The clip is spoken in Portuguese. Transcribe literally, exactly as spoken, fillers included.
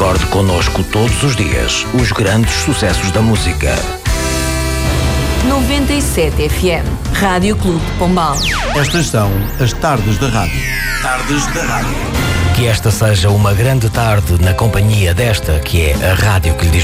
recorde connosco todos os dias os grandes sucessos da música. noventa e sete F M, Rádio Clube de Pombal. Estas são as tardes da rádio. Tardes da rádio. Que esta seja uma grande tarde na companhia desta que é a rádio que lhe diz